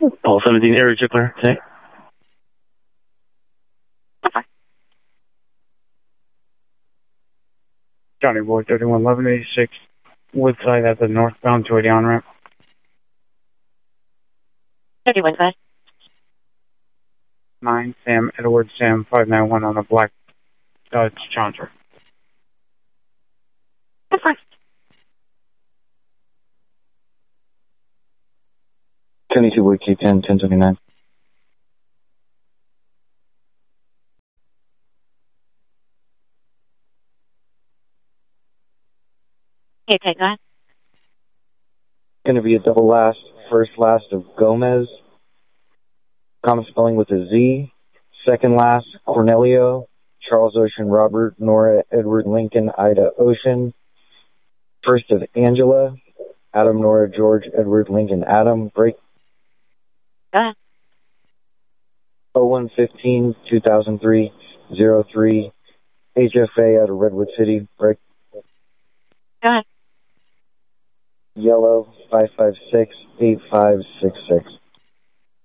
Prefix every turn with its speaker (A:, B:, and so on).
A: Paul 17, area check clear. Say.
B: Johnny Boy 31, 1186, Woodside at the northbound 280 on-ramp.
C: 31, go ahead.
B: 9, Sam, Edward, Sam, 591 on the black Dodge Challenger.
C: That's fine.
D: 22 Wood K 10, 1029.
C: Okay, go ahead.
D: Going to be a double last, first last of Gomez. Common spelling with a Z. Second last, Cornelio, Charles Ocean, Robert, Nora, Edward, Lincoln, Ida, Ocean. First of Angela, Adam, Nora, George, Edward, Lincoln, Adam. Break.
C: Go ahead.
D: 0115 2003 03 HFA out of Redwood City. Break.
C: Go ahead.
D: Yellow 556 8566.